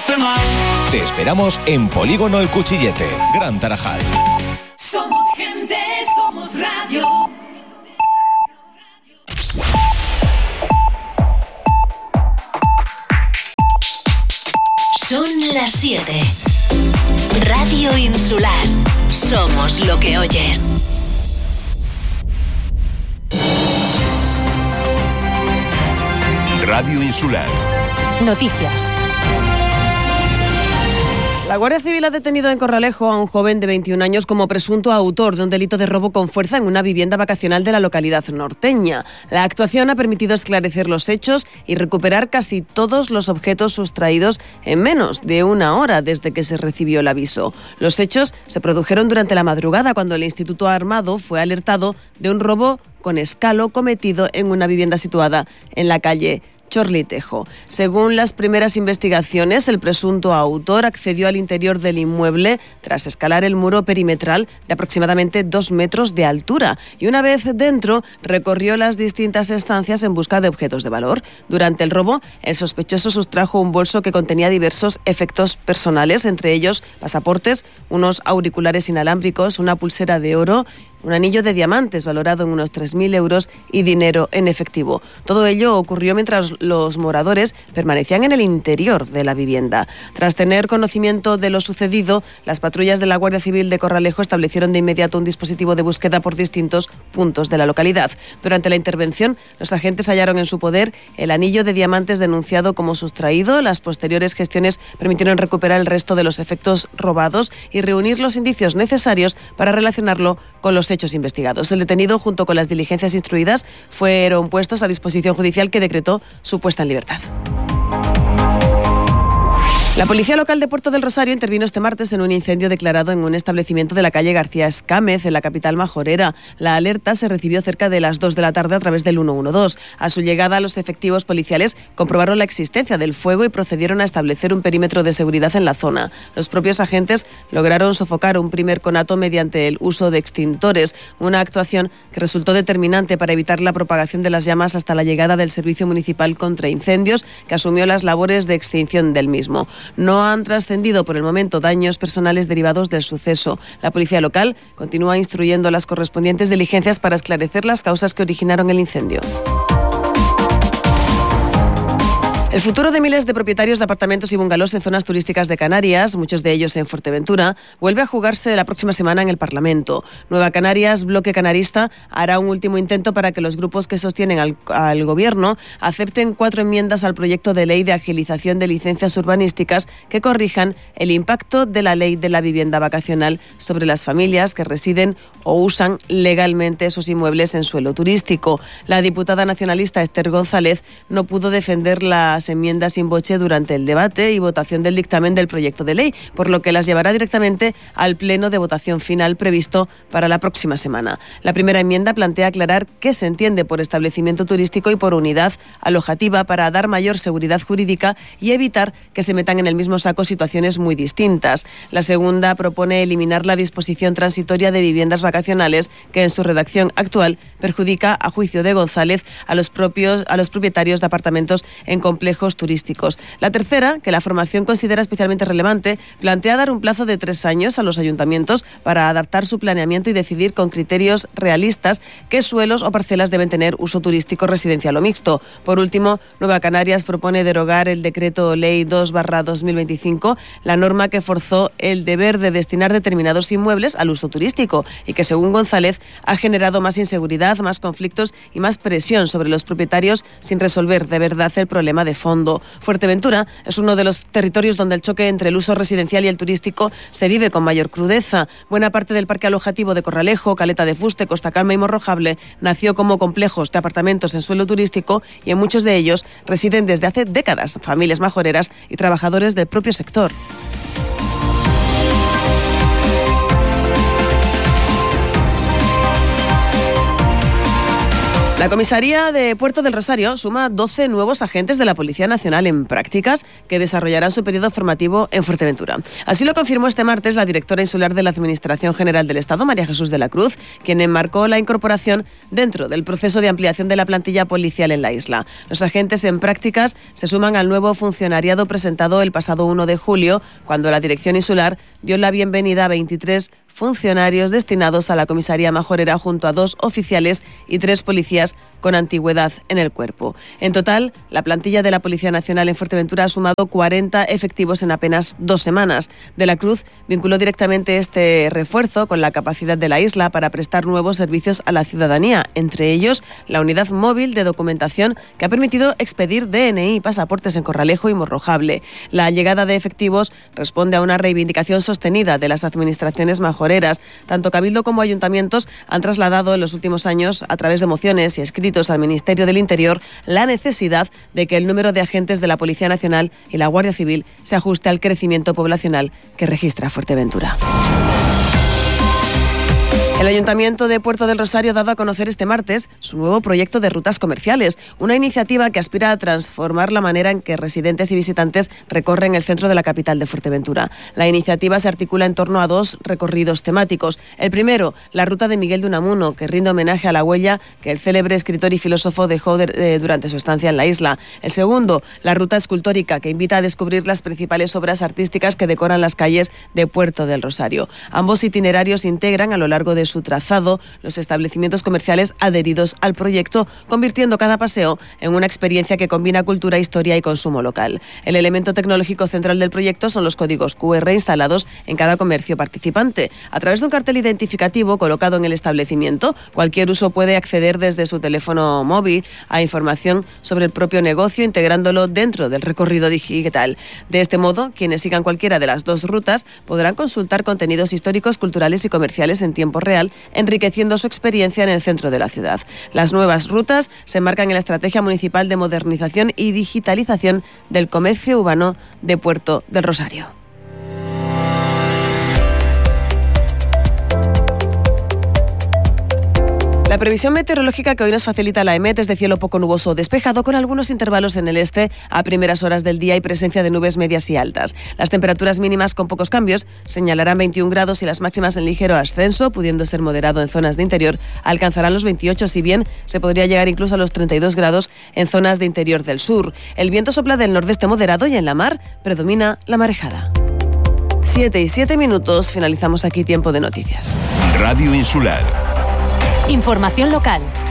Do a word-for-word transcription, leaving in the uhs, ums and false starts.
conoce más. Te esperamos en Polígono El Cuchillete, Gran Tarajal. Somos gente, somos radio. Son las siete. Radio Insular. Somos lo que oyes. Radio Insular. Noticias. La Guardia Civil ha detenido en Corralejo a un joven de veintiún años como presunto autor de un delito de robo con fuerza en una vivienda vacacional de la localidad norteña. La actuación ha permitido esclarecer los hechos y recuperar casi todos los objetos sustraídos en menos de una hora desde que se recibió el aviso. Los hechos se produjeron durante la madrugada cuando el Instituto Armado fue alertado de un robo con escalo cometido en una vivienda situada en la calle Chorlitejo. Según las primeras investigaciones, el presunto autor accedió al interior del inmueble tras escalar el muro perimetral de aproximadamente dos metros de altura y una vez dentro recorrió las distintas estancias en busca de objetos de valor. Durante el robo, el sospechoso sustrajo un bolso que contenía diversos efectos personales, entre ellos pasaportes, unos auriculares inalámbricos, una pulsera de oro, un anillo de diamantes valorado en unos tres mil euros y dinero en efectivo. Todo ello ocurrió mientras los moradores permanecían en el interior de la vivienda. Tras tener conocimiento de lo sucedido, las patrullas de la Guardia Civil de Corralejo establecieron de inmediato un dispositivo de búsqueda por distintos puntos de la localidad. Durante la intervención, los agentes hallaron en su poder el anillo de diamantes denunciado como sustraído. Las posteriores gestiones permitieron recuperar el resto de los efectos robados y reunir los indicios necesarios para relacionarlo con los hechos investigados. El detenido, junto con las diligencias instruidas, fueron puestos a disposición judicial que decretó su puesta en libertad. La Policía Local de Puerto del Rosario intervino este martes en un incendio declarado en un establecimiento de la calle García Escámez, en la capital majorera. La alerta se recibió cerca de las dos de la tarde a través del ciento doce. A su llegada, los efectivos policiales comprobaron la existencia del fuego y procedieron a establecer un perímetro de seguridad en la zona. Los propios agentes lograron sofocar un primer conato mediante el uso de extintores, una actuación que resultó determinante para evitar la propagación de las llamas hasta la llegada del Servicio Municipal contra Incendios, que asumió las labores de extinción del mismo. No han trascendido por el momento daños personales derivados del suceso. La policía local continúa instruyendo las correspondientes diligencias para esclarecer las causas que originaron el incendio. El futuro de miles de propietarios de apartamentos y bungalows en zonas turísticas de Canarias, muchos de ellos en Fuerteventura, vuelve a jugarse la próxima semana en el Parlamento. Nueva Canarias, bloque canarista, hará un último intento para que los grupos que sostienen al, al Gobierno acepten cuatro enmiendas al proyecto de ley de agilización de licencias urbanísticas que corrijan el impacto de la ley de la vivienda vacacional sobre las familias que residen o usan legalmente esos inmuebles en suelo turístico. La diputada nacionalista Esther González no pudo defender las enmiendas sin voce durante el debate y votación del dictamen del proyecto de ley, por lo que las llevará directamente al pleno de votación final previsto para la próxima semana. La primera enmienda plantea aclarar qué se entiende por establecimiento turístico y por unidad alojativa para dar mayor seguridad jurídica y evitar que se metan en el mismo saco situaciones muy distintas. La segunda propone eliminar la disposición transitoria de viviendas vacacionales que en su redacción actual perjudica, a juicio de González, a los propios a los propietarios de apartamentos en complejos turísticos. La tercera, que la formación considera especialmente relevante, plantea dar un plazo de tres años a los ayuntamientos para adaptar su planeamiento y decidir con criterios realistas qué suelos o parcelas deben tener uso turístico, residencial o mixto. Por último, Nueva Canarias propone derogar el decreto ley dos barra dos mil veinticinco, la norma que forzó el deber de destinar determinados inmuebles al uso turístico y que, según González, ha generado más inseguridad, más conflictos y más presión sobre los propietarios sin resolver de verdad el problema de fondo. Fuerteventura es uno de los territorios donde el choque entre el uso residencial y el turístico se vive con mayor crudeza. Buena parte del parque alojativo de Corralejo, Caleta de Fuste, Costa Calma y Morrojable nació como complejos de apartamentos en suelo turístico y en muchos de ellos residen desde hace décadas familias majoreras y trabajadores del propio sector. La comisaría de Puerto del Rosario suma doce nuevos agentes de la Policía Nacional en prácticas que desarrollarán su periodo formativo en Fuerteventura. Así lo confirmó este martes la directora insular de la Administración General del Estado, María Jesús de la Cruz, quien enmarcó la incorporación dentro del proceso de ampliación de la plantilla policial en la isla. Los agentes en prácticas se suman al nuevo funcionariado presentado el pasado uno de julio, cuando la dirección insular dio la bienvenida a veintitrés funcionarios destinados a la comisaría majorera junto a dos oficiales y tres policías con antigüedad en el cuerpo. En total, la plantilla de la Policía Nacional en Fuerteventura ha sumado cuarenta efectivos en apenas dos semanas. De la Cruz vinculó directamente este refuerzo con la capacidad de la isla para prestar nuevos servicios a la ciudadanía, entre ellos la unidad móvil de documentación que ha permitido expedir D N I y pasaportes en Corralejo y Morrojable. La llegada de efectivos responde a una reivindicación sostenida de las administraciones majoreras. Tanto Cabildo como ayuntamientos han trasladado en los últimos años, a través de mociones y escritos al Ministerio del Interior, la necesidad de que el número de agentes de la Policía Nacional y la Guardia Civil se ajuste al crecimiento poblacional que registra Fuerteventura. El Ayuntamiento de Puerto del Rosario ha dado a conocer este martes su nuevo proyecto de rutas comerciales, una iniciativa que aspira a transformar la manera en que residentes y visitantes recorren el centro de la capital de Fuerteventura. La iniciativa se articula en torno a dos recorridos temáticos. El primero, la ruta de Miguel de Unamuno, que rinde homenaje a la huella que el célebre escritor y filósofo dejó de, de, durante su estancia en la isla. El segundo, la ruta escultórica, que invita a descubrir las principales obras artísticas que decoran las calles de Puerto del Rosario. Ambos itinerarios integran a lo largo de su trazado los establecimientos comerciales adheridos al proyecto, convirtiendo cada paseo en una experiencia que combina cultura, historia y consumo local. El elemento tecnológico central del proyecto son los códigos cu erre instalados en cada comercio participante. A través de un cartel identificativo colocado en el establecimiento, cualquier uso puede acceder desde su teléfono móvil a información sobre el propio negocio, integrándolo dentro del recorrido digital. De este modo, quienes sigan cualquiera de las dos rutas podrán consultar contenidos históricos, culturales y comerciales en tiempo real, enriqueciendo su experiencia en el centro de la ciudad. Las nuevas rutas se enmarcan en la Estrategia Municipal de Modernización y Digitalización del Comercio Urbano de Puerto del Rosario. La previsión meteorológica que hoy nos facilita la EMET es de cielo poco nuboso o despejado, con algunos intervalos en el este a primeras horas del día y presencia de nubes medias y altas. Las temperaturas mínimas con pocos cambios señalarán veintiún grados y las máximas en ligero ascenso, pudiendo ser moderado en zonas de interior, alcanzarán los veintiocho, si bien se podría llegar incluso a los treinta y dos grados en zonas de interior del sur. El viento sopla del nordeste moderado y en la mar predomina la marejada. Siete y siete minutos, finalizamos aquí Tiempo de Noticias. Radio Insular. Información local.